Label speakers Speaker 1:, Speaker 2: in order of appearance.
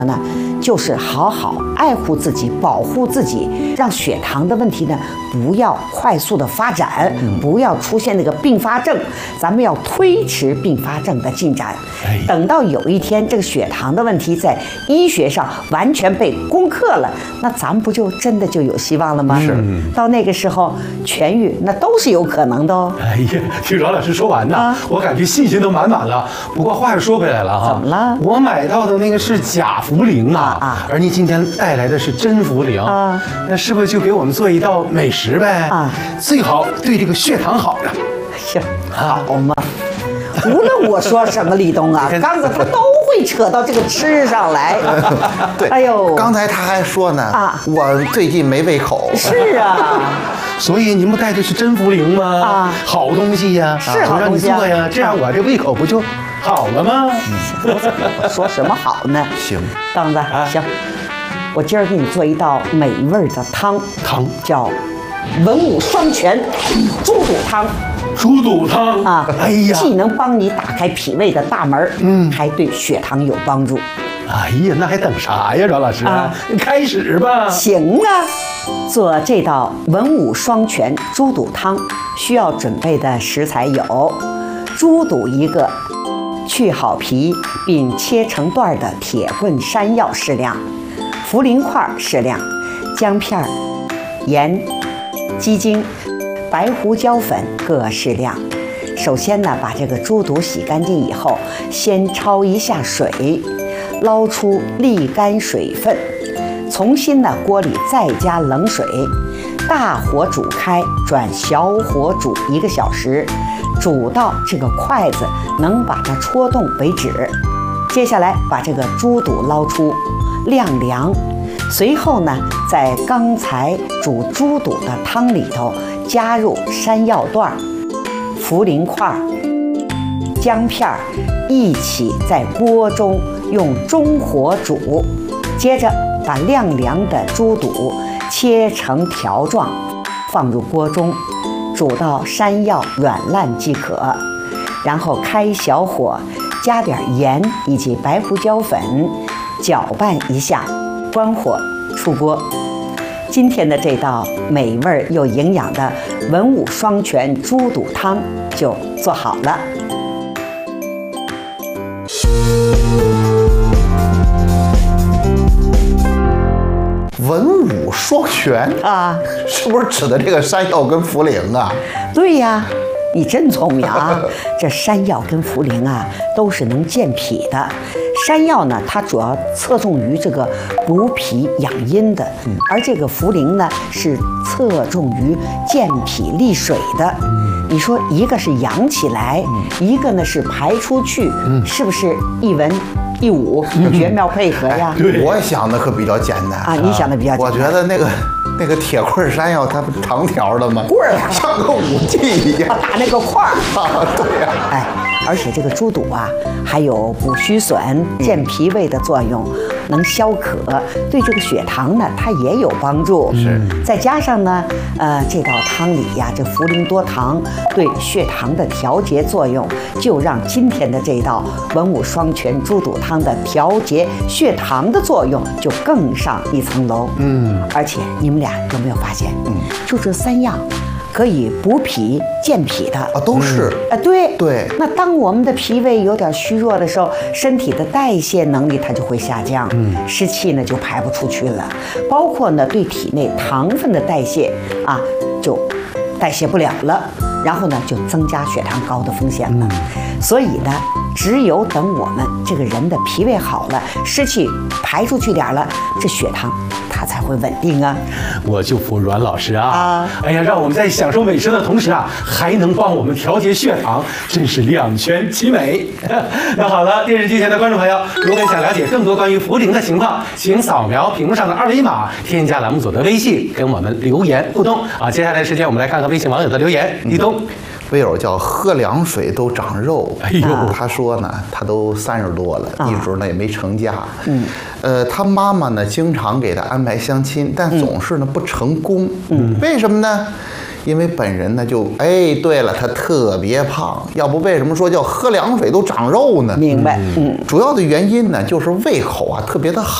Speaker 1: 呢，就是好好爱护自己，保护自己，让血糖的问题呢不要快速的发展，不要出现那个并发症，咱们要推迟并发症的进展。等到有一天这个血糖的问题在医学上完全被攻克了，那咱们不就真的就有希望了吗？
Speaker 2: 是。
Speaker 1: 到那个时候痊愈，那都是有可能的哦。
Speaker 2: 哎呀，听饶老师说完呢，我感觉信心都满满了。不过话又说回来了哈，
Speaker 1: 怎么了？
Speaker 2: 我买到的那个是假茯苓啊，而您今天带来的是真茯苓啊，那是不是就给我们做一道美食呗？啊，最好对这个血糖好的。
Speaker 1: 行，好嘛。无论我说什么，立冬啊，刚子他都会扯到这个吃上来。
Speaker 3: 对，
Speaker 1: 哎呦，
Speaker 3: 刚才他还说呢，我最近没胃口。
Speaker 1: 是啊，
Speaker 2: 所以您不带的是真茯苓吗？啊，好东西呀，
Speaker 1: 是好东西
Speaker 2: 让你做呀，这样我这胃口不就好了吗？
Speaker 1: 说什么好呢？
Speaker 3: 行，
Speaker 1: 刚子，行，我今儿给你做一道美味的汤，叫文武双全猪肚汤。
Speaker 2: 猪肚汤
Speaker 1: 啊，
Speaker 2: 哎呀，
Speaker 1: 既能帮你打开脾胃的大门，还对血糖有帮助。
Speaker 2: 哎呀，那还等啥呀，饶老师？开始吧。
Speaker 1: 行啊，做这道文武双全猪肚汤需要准备的食材有：猪肚1个，去好皮并切成段的铁棍山药适量，茯苓块适量，姜片、盐、鸡精、白胡椒粉各适量。首先呢，把这个猪肚洗干净以后，先焯一下水，捞出沥干水分，重新呢锅里再加冷水，大火煮开，转小火煮1个小时，煮到这个筷子能把它戳动为止。接下来把这个猪肚捞出，晾凉。随后呢，在刚才煮猪肚的汤里头加入山药段、茯苓块、姜片一起在锅中用中火煮。接着把晾凉的猪肚切成条状，放入锅中，煮到山药软烂即可。然后开小火，加点盐以及白胡椒粉，搅拌一下，关火出锅。今天的这道美味又营养的文武双全猪肚汤就做好了。
Speaker 3: 文武双全啊，是不是指的这个山药跟茯苓啊？
Speaker 1: 对呀，你真聪明啊！这山药跟茯苓啊，都是能健脾的。山药呢，它主要侧重于这个补脾养阴的，而这个茯苓呢，是侧重于健脾利水的。你说一个是养起来，一个呢是排出去，是不是一文一武绝妙配合呀？
Speaker 3: 我想的可比较简单
Speaker 1: 啊，你想的比较简单。
Speaker 3: 我觉得那个铁棍山药，它不长条的吗？
Speaker 1: 棍儿
Speaker 3: 像个武器一样，
Speaker 1: 打那个块儿
Speaker 3: 啊，对呀。
Speaker 1: 哎，而且这个猪肚啊，还有补虚损、健脾胃的作用，能消渴，对这个血糖呢，它也有帮助。
Speaker 3: 是，
Speaker 1: 再加上呢，这道汤里呀，这茯苓多糖对血糖的调节作用，就让今天的这道文武双全猪肚汤的调节血糖的作用就更上一层楼。而且你们俩有没有发现？就这3样。可以补脾健脾的
Speaker 3: 啊，都是对。
Speaker 1: 那当我们的脾胃有点虚弱的时候，身体的代谢能力它就会下降，湿气呢就排不出去了，包括呢对体内糖分的代谢啊就代谢不了了，然后呢就增加血糖高的风险了。所以呢，只有等我们这个人的脾胃好了，湿气排出去点了，这血糖它才会稳定啊。
Speaker 2: 我就服阮老师啊！哎呀，让我们在享受美食的同时啊，还能帮我们调节血糖，真是两全其美。那好了，电视机前的观众朋友，如果想了解更多关于茯苓的情况，请扫描屏幕上的2维码，添加栏目组的微信，跟我们留言互动啊。接下来时间，我们来看看微信网友的留言。立冬。
Speaker 3: 微友叫喝凉水都长肉，哎呦，他说呢，他都30多了，一直呢也没成家， 他妈妈呢经常给他安排相亲，但总是呢不成功。为什么呢？因为本人呢就对了，他特别胖，要不为什么说叫喝凉水都长肉呢？
Speaker 1: 明白。
Speaker 3: 主要的原因呢就是胃口啊特别的好。